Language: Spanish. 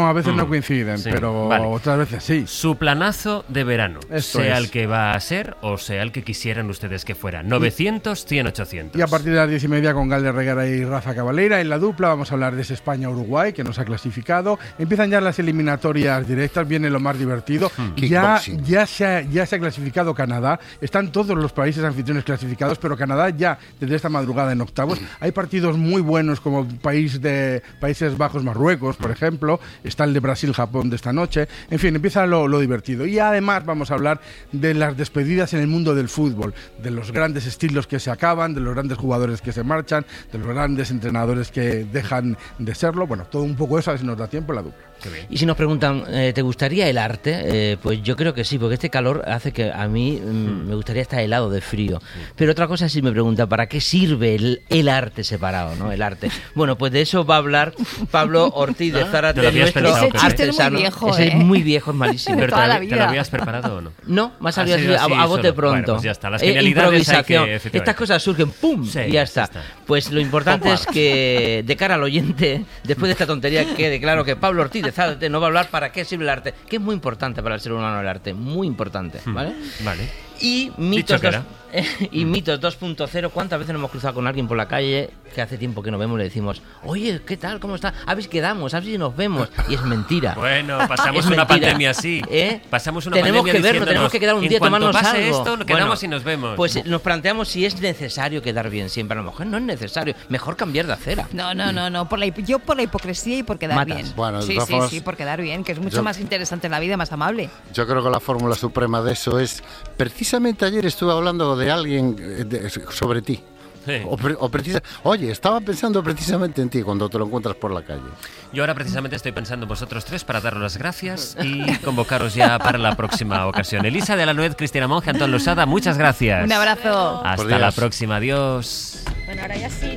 a veces no coinciden, sí, pero vale. otras veces sí. Su planazo de verano, Esto sea es. el que va a ser o sea el que quisieran ustedes que fuera. 900, 100, 800. Y a partir de las 10:30 con Galder Reguera y Rafa Cavalera en la dupla vamos a hablar de ese España-Uruguay que nos ha clasificado. Empiezan ya las eliminatorias directas, viene lo más divertido. Ya se ha clasificado Canadá, están todos los países anfitriones clasificados, pero Canadá ya desde esta madrugada en octavos. Hay partidos muy buenos como Países Bajos, Marruecos, por ejemplo. Está el de Brasil-Japón de esta noche. En fin, empieza lo divertido. Y además vamos a hablar de las despedidas en el mundo del fútbol, de los grandes estilos que se acaban, de los grandes jugadores que se marchan, de los grandes entrenadores que dejan de serlo. Bueno, todo un poco eso, a ver si nos da tiempo en la dupla. Y si nos preguntan, ¿te gustaría el arte? Pues yo creo que sí, porque este calor hace que a mí me gustaría estar helado de frío. Pero otra cosa, si me preguntan, ¿para qué sirve el arte separado, ¿no? El arte. Bueno, pues de eso va a hablar Pablo Ortiz de Zárate, nuestro Ese chiste es artesano. muy viejo, Ese es muy viejo, es malísimo. Pero toda la ¿te vida. lo habías preparado o no? No, me ha salido Ha sido así, así a bote solo. pronto. Bueno, pues ya está, las genialidades improvisación. hay que, efectivamente. Estas cosas surgen, ¡pum! Sí, y ya está. Pues lo importante es que, de cara al oyente, después de esta tontería, quede claro que Pablo Ortiz de Zárate nos va a hablar para qué sirve el arte, que es muy importante para el ser humano el arte, muy importante, ¿vale? Vale. Y mitos 2.0, ¿cuántas veces nos hemos cruzado con alguien por la calle que hace tiempo que no vemos y le decimos, oye, ¿qué tal? ¿Cómo está? A ver si quedamos, a ver si nos vemos. Y es mentira. Bueno, pasamos Es una mentira. pandemia así. Pasamos una tenemos pandemia que vernos, diciéndonos, tenemos que quedar un día, en cuanto tomarnos pase algo. esto, quedamos y nos vemos. Pues nos planteamos si es necesario quedar bien siempre. A lo mejor no es necesario. Mejor cambiar de acera. No. Yo por la hipocresía y por quedar Matas. bien. Bueno, de sí, todas sí, formas, sí, por quedar bien, que es mucho yo- más interesante en la vida, más amable. Yo creo que la fórmula suprema de eso es... Precisamente ayer estuve hablando de alguien sobre ti. Sí. Oye, estaba pensando precisamente en ti cuando te lo encuentras por la calle. Yo ahora precisamente estoy pensando en vosotros tres para daros las gracias y convocaros ya para la próxima ocasión. Elisa de la Nuez, Cristina Monge, Antón Losada, muchas gracias. Un abrazo. Hasta Por Dios. la próxima, adiós. Bueno, ahora ya sí.